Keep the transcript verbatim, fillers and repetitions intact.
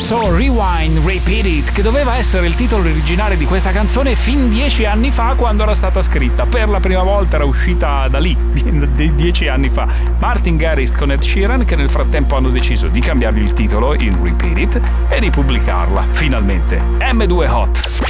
So Rewind, Repeat It, che doveva essere il titolo originale di questa canzone fin dieci anni fa quando era stata scritta. Per la prima volta era uscita da lì, di dieci anni fa. Martin Garrix con Ed Sheeran, che nel frattempo hanno deciso di cambiargli il titolo in Repeat It e di pubblicarla, finalmente. M due Hot.